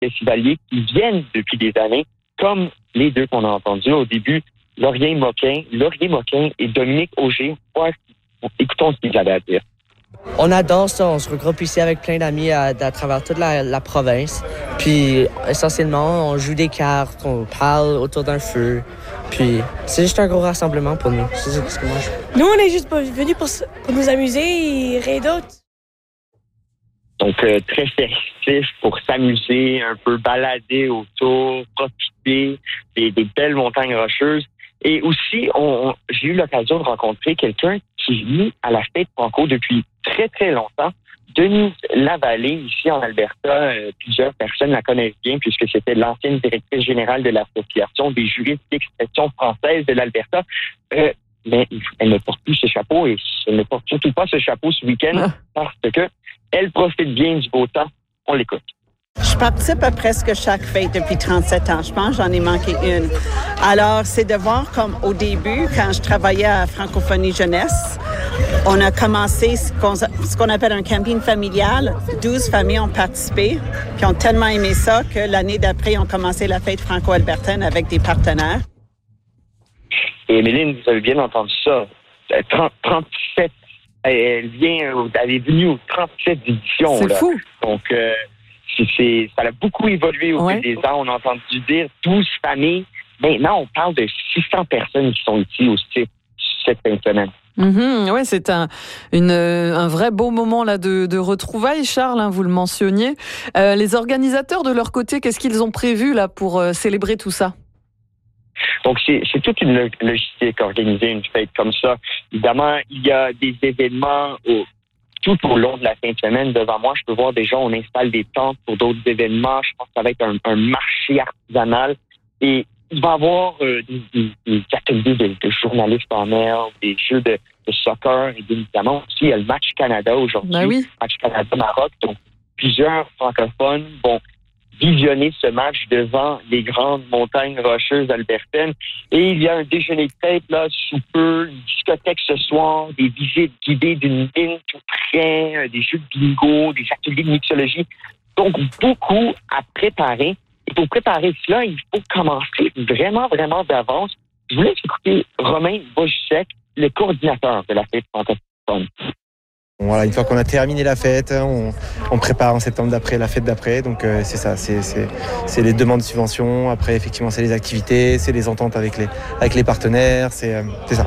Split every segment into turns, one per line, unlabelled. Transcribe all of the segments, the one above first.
festivaliers qui viennent depuis des années, comme les deux qu'on a entendus au début, Laurier Moquin et Dominique Auger. Ouais, écoutons ce qu'ils avaient à dire.
On adore ça, on se regroupe ici avec plein d'amis à travers toute la province. Puis essentiellement, on joue des cartes, on parle autour d'un feu. Puis c'est juste un gros rassemblement pour nous. C'est ça ce que moi je...
Nous, on est juste venus pour nous amuser et rien d'autre.
Donc, très festif pour s'amuser, un peu balader autour, profiter des belles montagnes rocheuses. Et aussi, j'ai eu l'occasion de rencontrer quelqu'un qui vit à la fête Franco depuis très, très longtemps. Denise Lavallée, ici en Alberta, plusieurs personnes la connaissent bien puisque c'était l'ancienne directrice générale de l'Association des juristes d'expression française de l'Alberta. Mais elle ne porte plus ce chapeau et elle ne porte surtout pas ce chapeau ce week-end parce que elle profite bien du beau temps. On l'écoute.
Je participe à presque chaque fête depuis 37 ans. Je pense que j'en ai manqué une. Alors, c'est de voir comme au début, quand je travaillais à Francophonie Jeunesse, on a commencé ce qu'on appelle un camping familial. 12 familles ont participé, puis ont tellement aimé ça que l'année d'après, on a commencé la fête franco-albertaine avec des partenaires.
Et Méline, vous avez bien entendu ça. 37. Elle est venue aux 37 éditions.
C'est fou.
Donc, ça a beaucoup évolué au fil des ans. On a entendu dire 12 familles. Maintenant, on parle de 600 personnes qui sont ici aussi cette fin de semaine.
Oui, c'est un vrai beau moment là de retrouvailles, Charles, vous le mentionniez. Les organisateurs, de leur côté, qu'est-ce qu'ils ont prévu là pour célébrer tout ça?
Donc, c'est toute une logistique, organiser une fête comme ça. Évidemment, il y a des événements tout au long de la fin de semaine. Devant moi, je peux voir déjà, on installe des tentes pour d'autres événements. Je pense que ça va être un marché artisanal. Et il va y avoir des ateliers de journalistes en mer, des jeux de soccer. Et évidemment, aussi, il y a le match Canada aujourd'hui.
Ben oui.
Match Canada-Maroc. Donc, plusieurs francophones vont visionner ce match devant les grandes montagnes rocheuses albertaines. Et il y a un déjeuner de fête, là, sous peu, une discothèque ce soir, des visites guidées d'une mine tout près, des jeux de bingo, des ateliers de mixologie. Donc, beaucoup à préparer. Et pour préparer cela, il faut commencer vraiment, vraiment d'avance. Je vous laisse écouter Romain Bojusek, le coordinateur de la fête francophone.
Voilà, une fois qu'on a terminé la fête, on prépare en septembre d'après la fête d'après. Donc c'est ça, c'est les demandes de subventions. Après, effectivement, c'est les activités, c'est les ententes avec les partenaires, c'est ça.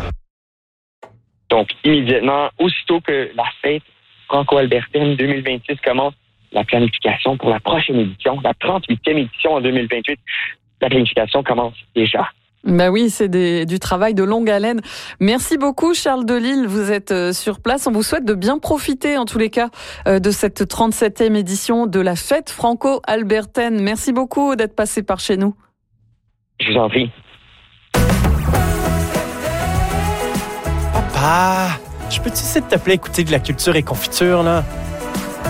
Donc, immédiatement, aussitôt que la fête franco-albertaine 2026 commence, la planification pour la prochaine édition, la 38e édition en 2028, la planification commence déjà.
Ben oui, c'est du travail de longue haleine. Merci beaucoup, Charles Delisle. Vous êtes sur place. On vous souhaite de bien profiter, en tous les cas, de cette 37e édition de la fête franco-albertaine. Merci beaucoup d'être passé par chez nous.
Je vous en prie.
Papa, je peux-tu essayer de t'appeler écouter de la culture et confiture, là?